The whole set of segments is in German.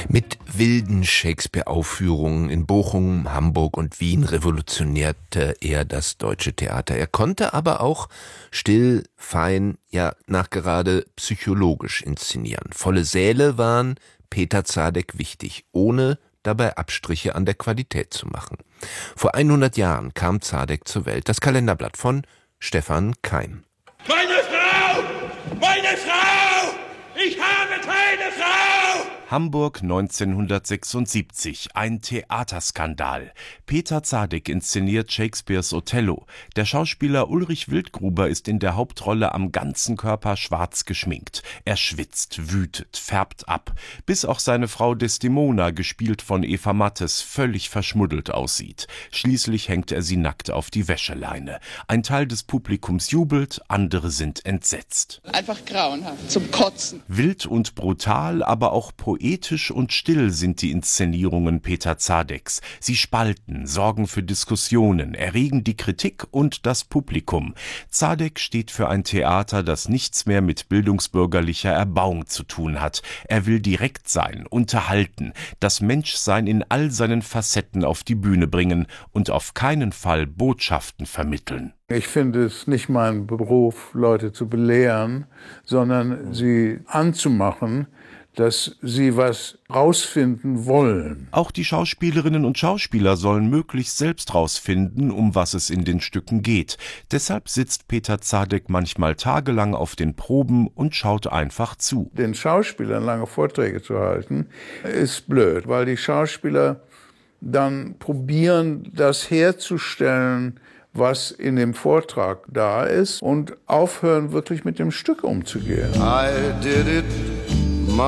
Mit wilden Shakespeare-Aufführungen in Bochum, Hamburg und Wien revolutionierte er das deutsche Theater. Er konnte aber auch still, fein, ja nachgerade psychologisch inszenieren. Volle Säle waren Peter Zadek wichtig, ohne dabei Abstriche an der Qualität zu machen. Vor 100 Jahren kam Zadek zur Welt. Das Kalenderblatt von Stefan Keim. Meine Frau! Meine Frau! Ich habe keine Frau! Hamburg 1976, ein Theaterskandal. Peter Zadek inszeniert Shakespeares Othello. Der Schauspieler Ulrich Wildgruber ist in der Hauptrolle am ganzen Körper schwarz geschminkt. Er schwitzt, wütet, färbt ab, bis auch seine Frau Desdemona, gespielt von Eva Mattes, völlig verschmuddelt aussieht. Schließlich hängt er sie nackt auf die Wäscheleine. Ein Teil des Publikums jubelt, andere sind entsetzt. Einfach grauenhaft, zum Kotzen. Wild und brutal, aber auch poetisch und still sind die Inszenierungen Peter Zadeks. Sie spalten, sorgen für Diskussionen, erregen die Kritik und das Publikum. Zadek steht für ein Theater, das nichts mehr mit bildungsbürgerlicher Erbauung zu tun hat. Er will direkt sein, unterhalten, das Menschsein in all seinen Facetten auf die Bühne bringen und auf keinen Fall Botschaften vermitteln. Ich finde es nicht mein Beruf, Leute zu belehren, sondern sie anzumachen, dass sie was rausfinden wollen. Auch die Schauspielerinnen und Schauspieler sollen möglichst selbst rausfinden, um was es in den Stücken geht. Deshalb sitzt Peter Zadek manchmal tagelang auf den Proben und schaut einfach zu. Den Schauspielern lange Vorträge zu halten, ist blöd, weil die Schauspieler dann probieren, das herzustellen, was in dem Vortrag da ist, und aufhören, wirklich mit dem Stück umzugehen. I did it my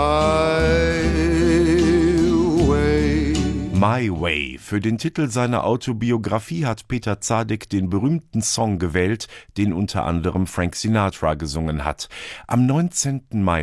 way. My Way. Für den Titel seiner Autobiografie hat Peter Zadek den berühmten Song gewählt, den unter anderem Frank Sinatra gesungen hat. Am 19. Mai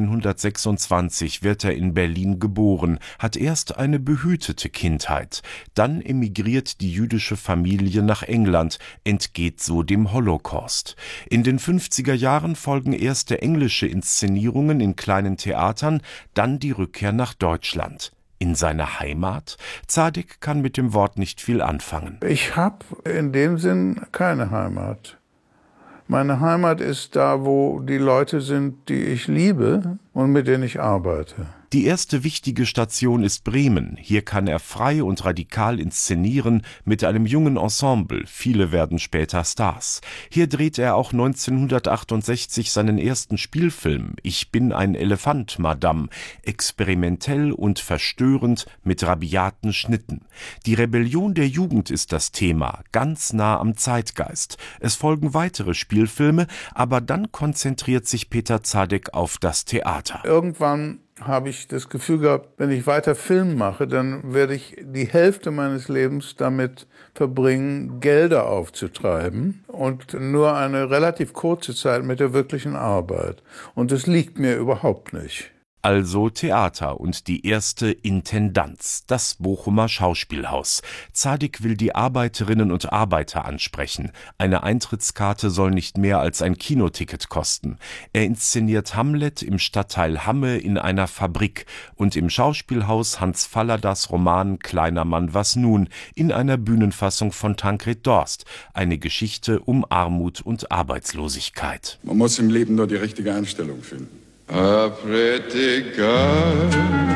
1926 wird er in Berlin geboren, hat erst eine behütete Kindheit. Dann emigriert die jüdische Familie nach England, entgeht so dem Holocaust. In den 50er Jahren folgen erste englische Inszenierungen in kleinen Theatern, dann die Rückkehr nach Deutschland. In seine Heimat? Zadek kann mit dem Wort nicht viel anfangen. Ich habe in dem Sinn keine Heimat. Meine Heimat ist da, wo die Leute sind, die ich liebe und mit denen ich arbeite. Die erste wichtige Station ist Bremen. Hier kann er frei und radikal inszenieren mit einem jungen Ensemble. Viele werden später Stars. Hier dreht er auch 1968 seinen ersten Spielfilm Ich bin ein Elefant, Madame. Experimentell und verstörend mit rabiaten Schnitten. Die Rebellion der Jugend ist das Thema, ganz nah am Zeitgeist. Es folgen weitere Spielfilme, aber dann konzentriert sich Peter Zadek auf das Theater. Irgendwann habe ich das Gefühl gehabt, wenn ich weiter Film mache, dann werde ich die Hälfte meines Lebens damit verbringen, Gelder aufzutreiben und nur eine relativ kurze Zeit mit der wirklichen Arbeit. Und das liegt mir überhaupt nicht. Also Theater und die erste Intendanz, das Bochumer Schauspielhaus. Zadek will die Arbeiterinnen und Arbeiter ansprechen. Eine Eintrittskarte soll nicht mehr als ein Kinoticket kosten. Er inszeniert Hamlet im Stadtteil Hamme in einer Fabrik und im Schauspielhaus Hans Falladas Roman Kleiner Mann, was nun? In einer Bühnenfassung von Tancred Dorst. Eine Geschichte um Armut und Arbeitslosigkeit. Man muss im Leben nur die richtige Einstellung finden. A pretty girl.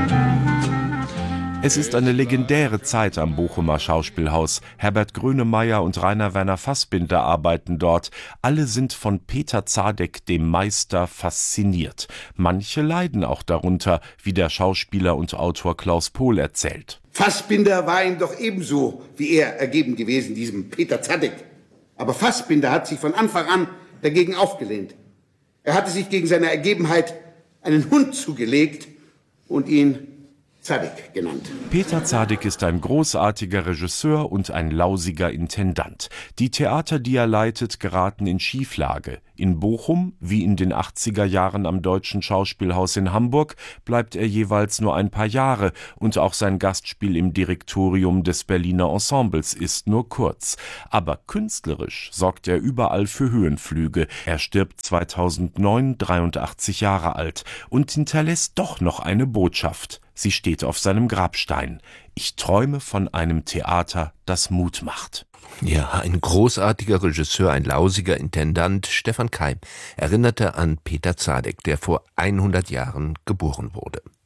Es ist eine legendäre Zeit am Bochumer Schauspielhaus. Herbert Grönemeyer und Rainer Werner Fassbinder arbeiten dort. Alle sind von Peter Zadek, dem Meister, fasziniert. Manche leiden auch darunter, wie der Schauspieler und Autor Klaus Pohl erzählt. Fassbinder war ihm doch ebenso wie er ergeben gewesen, diesem Peter Zadek. Aber Fassbinder hat sich von Anfang an dagegen aufgelehnt. Er hatte sich gegen seine Ergebenheit einen Hund zugelegt und ihn Zadek genannt. Peter Zadek ist ein großartiger Regisseur und ein lausiger Intendant. Die Theater, die er leitet, geraten in Schieflage. In Bochum, wie in den 80er Jahren am Deutschen Schauspielhaus in Hamburg, bleibt er jeweils nur ein paar Jahre und auch sein Gastspiel im Direktorium des Berliner Ensembles ist nur kurz. Aber künstlerisch sorgt er überall für Höhenflüge. Er stirbt 2009, 83 Jahre alt und hinterlässt doch noch eine Botschaft. Sie steht auf seinem Grabstein. Ich träume von einem Theater, das Mut macht. Ja, ein großartiger Regisseur, ein lausiger Intendant, Stefan Keim, erinnerte an Peter Zadek, der vor 100 Jahren geboren wurde.